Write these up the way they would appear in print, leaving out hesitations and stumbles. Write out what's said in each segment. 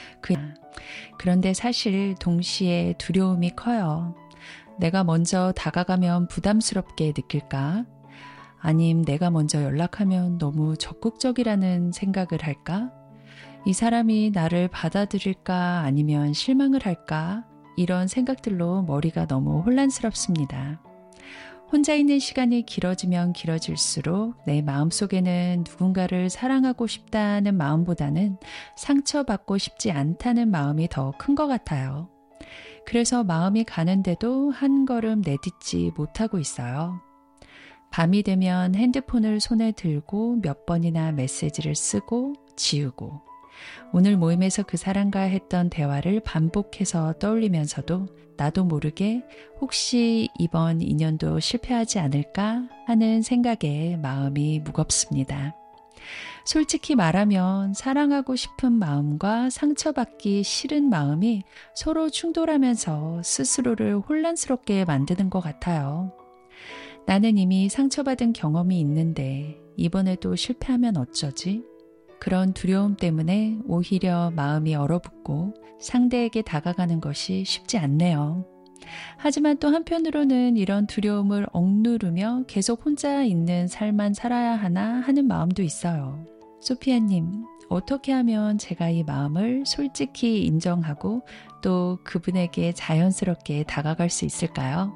그런데 사실 동시에 두려움이 커요. 내가 먼저 다가가면 부담스럽게 느낄까? 아님 내가 먼저 연락하면 너무 적극적이라는 생각을 할까? 이 사람이 나를 받아들일까 아니면 실망을 할까? 이런 생각들로 머리가 너무 혼란스럽습니다. 혼자 있는 시간이 길어지면 길어질수록 내 마음속에는 누군가를 사랑하고 싶다는 마음보다는 상처받고 싶지 않다는 마음이 더 큰 것 같아요. 그래서 마음이 가는데도 한 걸음 내딛지 못하고 있어요. 밤이 되면 핸드폰을 손에 들고 몇 번이나 메시지를 쓰고 지우고 오늘 모임에서 그 사람과 했던 대화를 반복해서 떠올리면서도 나도 모르게 혹시 이번 인연도 실패하지 않을까 하는 생각에 마음이 무겁습니다. 솔직히 말하면 사랑하고 싶은 마음과 상처받기 싫은 마음이 서로 충돌하면서 스스로를 혼란스럽게 만드는 것 같아요. 나는 이미 상처받은 경험이 있는데 이번에도 실패하면 어쩌지? 그런 두려움 때문에 오히려 마음이 얼어붙고 상대에게 다가가는 것이 쉽지 않네요. 하지만 또 한편으로는 이런 두려움을 억누르며 계속 혼자 있는 삶만 살아야 하나 하는 마음도 있어요. 소피아님, 어떻게 하면 제가 이 마음을 솔직히 인정하고 또 그분에게 자연스럽게 다가갈 수 있을까요?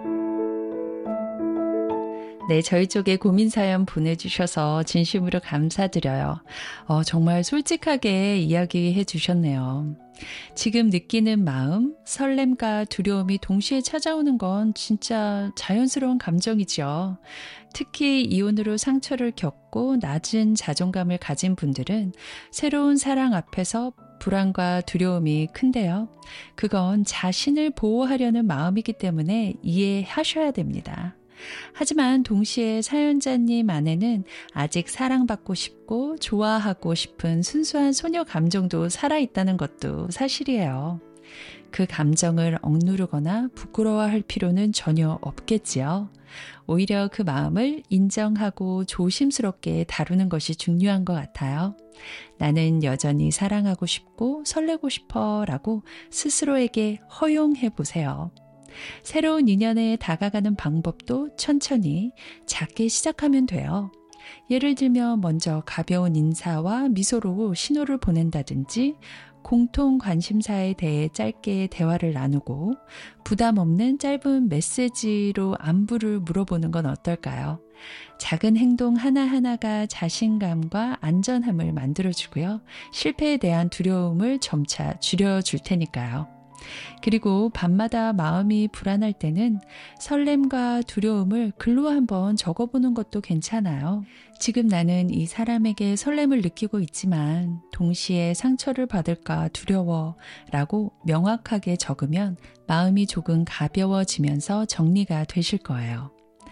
네, 저희 쪽에 고민 사연 보내주셔서 진심으로 감사드려요. 정말 솔직하게 이야기해 주셨네요. 지금 느끼는 마음, 설렘과 두려움이 동시에 찾아오는 건 진짜 자연스러운 감정이죠. 특히 이혼으로 상처를 겪고 낮은 자존감을 가진 분들은 새로운 사랑 앞에서 불안과 두려움이 큰데요. 그건 자신을 보호하려는 마음이기 때문에 이해하셔야 됩니다. 하지만 동시에 사연자님 안에는 아직 사랑받고 싶고 좋아하고 싶은 순수한 소녀 감정도 살아있다는 것도 사실이에요. 그 감정을 억누르거나 부끄러워할 필요는 전혀 없겠지요. 오히려 그 마음을 인정하고 조심스럽게 다루는 것이 중요한 것 같아요. 나는 여전히 사랑하고 싶고 설레고 싶어 라고 스스로에게 허용해 보세요. 새로운 인연에 다가가는 방법도 천천히 작게 시작하면 돼요. 예를 들면 먼저 가벼운 인사와 미소로 신호를 보낸다든지 공통 관심사에 대해 짧게 대화를 나누고 부담 없는 짧은 메시지로 안부를 물어보는 건 어떨까요? 작은 행동 하나하나가 자신감과 안전함을 만들어주고요. 실패에 대한 두려움을 점차 줄여줄 테니까요. 그리고 밤마다 마음이 불안할 때는 설렘과 두려움을 글로 한번 적어보는 것도 괜찮아요. 지금 나는 이 사람에게 설렘을 느끼고 있지만 동시에 상처를 받을까 두려워 라고 명확하게 적으면 마음이 조금 가벼워지면서 정리가 되실 거예요.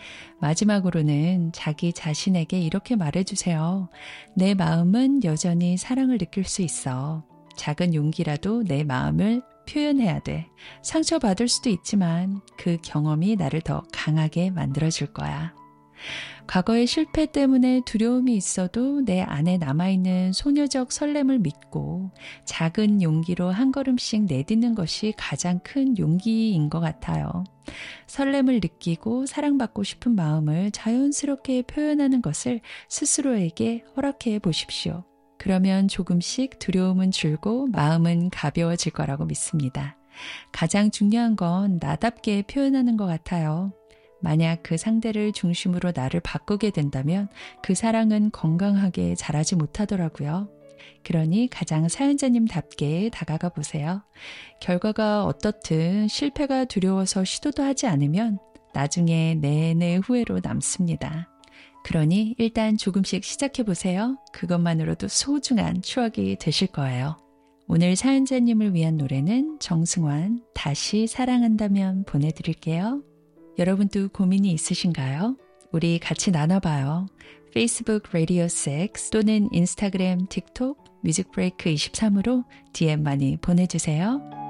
마지막으로는 자기 자신에게 이렇게 말해주세요. 내 마음은 여전히 사랑을 느낄 수 있어. 작은 용기라도 내 마음을 표현해야 돼. 상처받을 수도 있지만 그 경험이 나를 더 강하게 만들어줄 거야. 과거의 실패 때문에 두려움이 있어도 내 안에 남아있는 소녀적 설렘을 믿고 작은 용기로 한 걸음씩 내딛는 것이 가장 큰 용기인 것 같아요. 설렘을 느끼고 사랑받고 싶은 마음을 자연스럽게 표현하는 것을 스스로에게 허락해 보십시오. 그러면 조금씩 두려움은 줄고 마음은 가벼워질 거라고 믿습니다. 가장 중요한 건 나답게 표현하는 것 같아요. 만약 그 상대를 중심으로 나를 바꾸게 된다면 그 사랑은 건강하게 자라지 못하더라고요. 그러니 가장 사연자님답게 다가가 보세요. 결과가 어떻든 실패가 두려워서 시도도 하지 않으면 나중에 내내 후회로 남습니다. 그러니 일단 조금씩 시작해보세요. 그것만으로도 소중한 추억이 되실 거예요. 오늘 사연자님을 위한 노래는 정승환 다시 사랑한다면 보내드릴게요. 여러분도 고민이 있으신가요? 우리 같이 나눠봐요. 페이스북 라디오 6 또는 인스타그램, 틱톡, 뮤직브레이크 23으로 DM 많이 보내주세요.